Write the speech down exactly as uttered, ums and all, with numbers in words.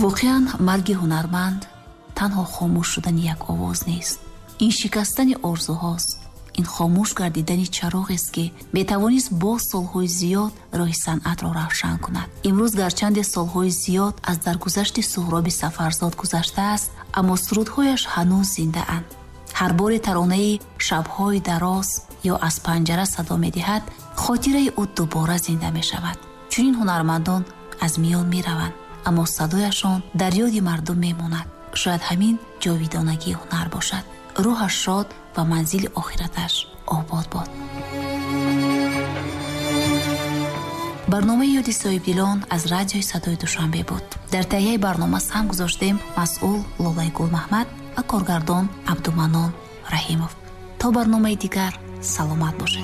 воқеан марги ҳунарманд танҳо хомӯш шудани як овоз нест. ин шикастани орзуҳост. ин хомӯш гардидани чароғест, ки метавонист бо солҳои зиёд роҳи санъатро равшан кунад. имрӯз гарчанде солҳои зиёд аз даргузашти Суҳроби Сафарзод гузаштааст, аммо сурудҳояш ҳанӯз зиндаанд. ҳар боре таронаи шабҳои дароз ё аз панҷара садо медиҳад, хотираи ӯ дубора зинда мешавад. чунин ҳунармандон аз миён мераванд, аммо садояшон дар ёди мардум мемонад. шояд ҳамин ҷовидонагии ҳунар бошад. рӯҳаш шод ва манзили охираташ обод бод. барномаи ёди соҳибдилон аз радиои садои душанбе буд. дар таҳияи барнома сам гузоштем масъул Лолаи Гулмаҳмад ва коргардон Абдуманон Раҳимов. то барномаи дигар саломат бошед.